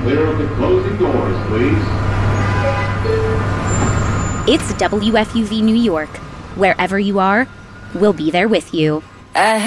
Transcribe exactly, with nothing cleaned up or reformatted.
clear of the closing doors, please. It's W F U V New York. Wherever you are, we'll be there with you. I